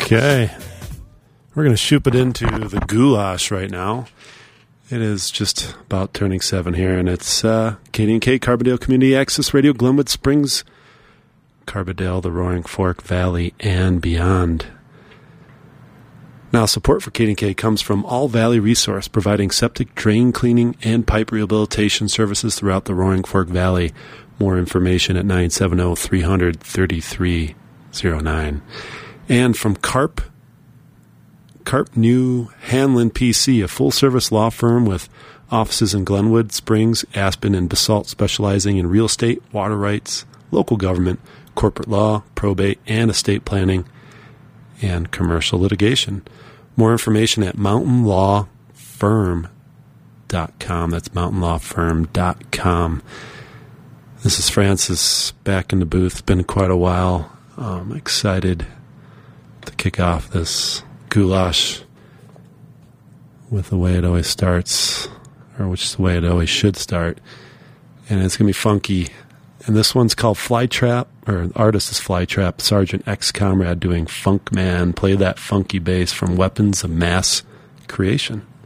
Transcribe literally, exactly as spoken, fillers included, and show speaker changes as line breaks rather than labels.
Okay. We're going to shoot it into the goulash right now. It is just about turning seven here, and it's uh, K D and K, Carbondale Community Access Radio, Glenwood Springs, Carbondale, the Roaring Fork Valley, and beyond. Now, support for K D and K comes from All Valley Resource, providing septic drain cleaning and pipe rehabilitation services throughout the Roaring Fork Valley. More information at nine seven zero, three hundred, thirty-three oh nine. And from Carp, Carp New Hanlon P C, a full-service law firm with offices in Glenwood, Springs, Aspen, and Basalt, specializing in real estate, water rights, local government, corporate law, probate, and estate planning, and commercial litigation. More information at mountain law firm dot com. That's mountain law firm dot com. This is Francis back in the booth. It's been quite a while. I'm excited to kick off this goulash with the way it always starts, or which is the way it always should start. And it's going to be funky. And this one's called Flytrap, or the artist is Flytrap, Sergeant X Comrade doing Funk Man. Play that funky bass from Weapons of Mass Creation.